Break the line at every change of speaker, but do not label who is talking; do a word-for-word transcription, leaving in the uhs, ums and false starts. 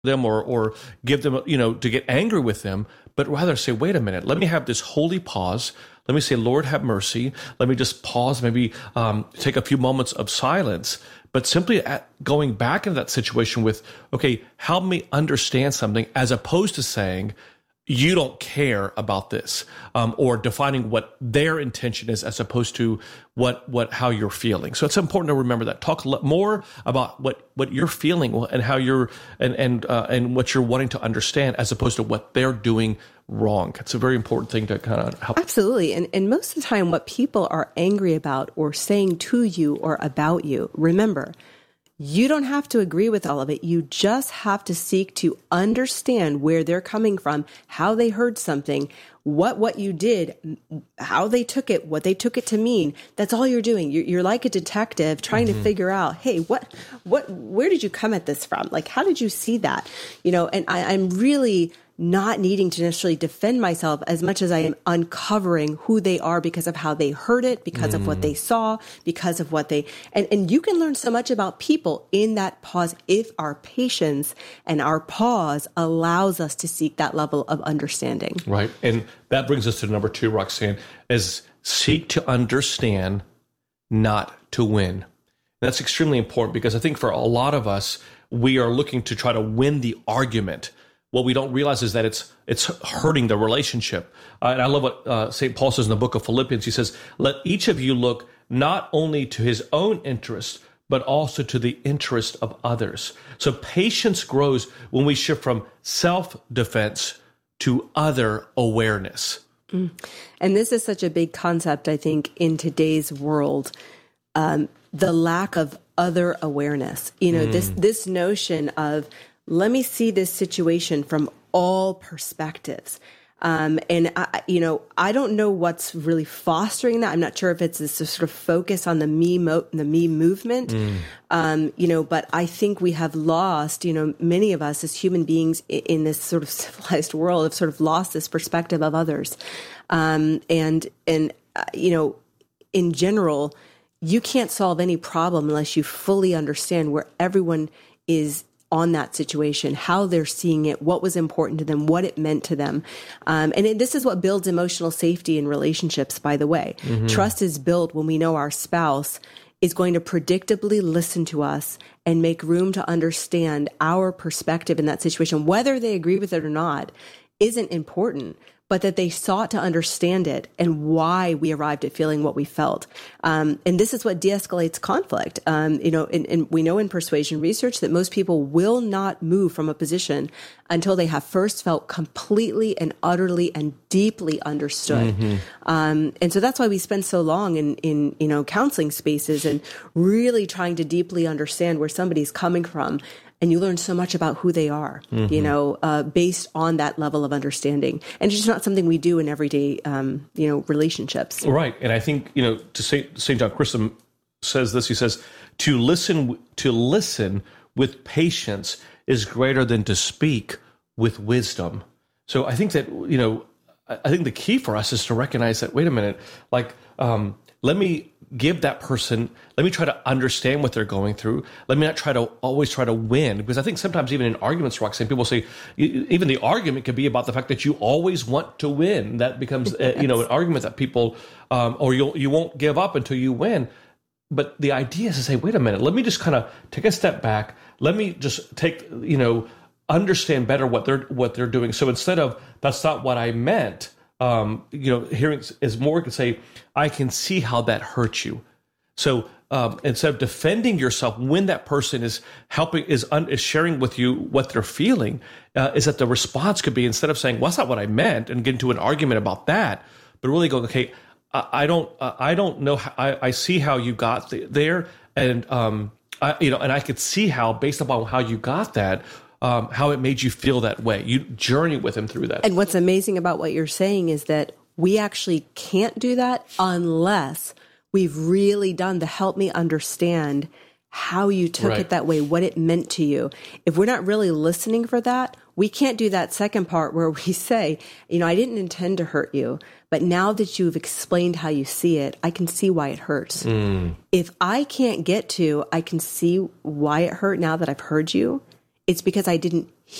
them or or give them, you know, to get angry with them, but rather say, wait a minute, let me have this holy pause. Let me say, Lord, have mercy. Let me just pause, maybe um, take a few moments of silence, but simply at going back into that situation with, okay, help me understand something, as opposed to saying, you don't care about this, um, or defining what their intention is as opposed to what what how you're feeling. So it's important to remember that. Talk more about what what you're feeling and how you're and and uh, and what you're wanting to understand, as opposed to what they're doing wrong. It's a very important thing to kind of help.
Absolutely. And and most of the time, what people are angry about or saying to you or about you, remember, you don't have to agree with all of it. You just have to seek to understand where they're coming from, how they heard something, what what you did, how they took it, what they took it to mean. That's all you're doing. You're, you're like a detective trying mm-hmm. to figure out, hey, what, what, where did you come at this from? Like, how did you see that? You know, and I, I'm really not needing to necessarily defend myself as much as I am uncovering who they are because of how they heard it, because mm. of what they saw, because of what they, and, and you can learn so much about people in that pause if our patience and our pause allows us to seek that level of understanding.
Right. And that brings us to number two, Roxanne, is seek to understand, not to win. That's extremely important, because I think for a lot of us, we are looking to try to win the argument. What we don't realize is that it's it's hurting the relationship. Uh, and I love what uh, Saint Paul says in the book of Philippians. He says, let each of you look not only to his own interest, but also to the interest of others. So patience grows when we shift from self-defense to other awareness.
Mm. And this is such a big concept, I think, in today's world, um, the lack of other awareness. You know, mm. this this notion of, let me see this situation from all perspectives. Um, and, I, you know, I don't know what's really fostering that. I'm not sure if it's this sort of focus on the me, mo- the me movement, mm. um, you know, but I think we have lost, you know, many of us as human beings in, in this sort of civilized world have sort of lost this perspective of others. Um, and, and uh, you know, in general, you can't solve any problem unless you fully understand where everyone is on that situation, how they're seeing it, what was important to them, what it meant to them. Um, and it, this is what builds emotional safety in relationships, by the way. Mm-hmm. Trust is built when we know our spouse is going to predictably listen to us and make room to understand our perspective in that situation. Whether they agree with it or not isn't important, but that they sought to understand it and why we arrived at feeling what we felt. Um, and this is what de-escalates conflict. Um, you know, and, and we know in persuasion research that most people will not move from a position until they have first felt completely and utterly and deeply understood. Mm-hmm. Um, and so that's why we spend so long in, in, you know, counseling spaces and really trying to deeply understand where somebody's coming from. And you learn so much about who they are, mm-hmm. you know, uh, based on that level of understanding. And it's just not something we do in everyday, um, you know, relationships.
Right. And I think, you know, to Saint Saint John Chrysostom says this, he says, to listen, to listen with patience is greater than to speak with wisdom. So I think that, you know, I think the key for us is to recognize that, wait a minute, like, um, let me give that person, let me try to understand what they're going through. Let me not try to always try to win, because I think sometimes even in arguments, Roxanne, people say, even the argument could be about the fact that you always want to win. That becomes, yes. uh, you know, an argument that people, um, or you you won't give up until you win. But the idea is to say, wait a minute, let me just kind of take a step back. Let me just take, you know, understand better what they're what they're doing. So instead of, that's not what I meant, Um, you know, hearing is more to say, I can see how that hurts you. So um, instead of defending yourself when that person is helping, is, un, is sharing with you what they're feeling, uh, is that the response could be, instead of saying, well, that's not what I meant, and get into an argument about that, but really go, okay, I, I don't, uh, I don't know, how, I, I see how you got th- there, and um, I, you know, and I could see how, based upon how you got that, Um, how it made you feel that way. You journey with him through that.
And what's amazing about what you're saying is that we actually can't do that unless we've really done the help me understand how you took
right.
it that way, what it meant to you. If we're not really listening for that, we can't do that second part where we say, you know, I didn't intend to hurt you, but now that you've explained how you see it, I can see why it hurts. Mm. If I can't get to, I can see why it hurt now that I've heard you, It's because I didn't